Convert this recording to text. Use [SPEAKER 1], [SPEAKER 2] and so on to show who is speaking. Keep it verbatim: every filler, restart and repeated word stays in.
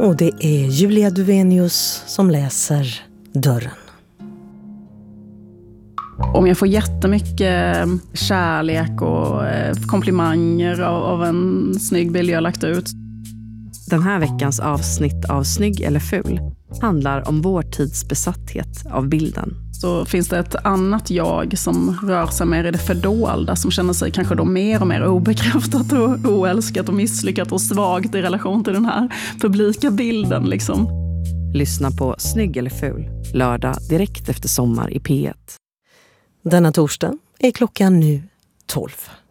[SPEAKER 1] Och det är Julia Duvenius som läser Dörren.
[SPEAKER 2] Om jag får jättemycket kärlek och komplimanger av en snygg bild jag lagt ut.
[SPEAKER 3] Den här veckans avsnitt av Snygg eller ful handlar om vår tids besatthet av bilden.
[SPEAKER 2] Så finns det ett annat jag som rör sig mer i det fördolda, som känner sig kanske då mer och mer obekräftat och oälskat och misslyckat och svagt i relation till den här publika bilden liksom.
[SPEAKER 3] Lyssna på Snygg eller ful, lördag direkt efter sommar i P ett.
[SPEAKER 1] Denna torsdag är klockan nu tolv.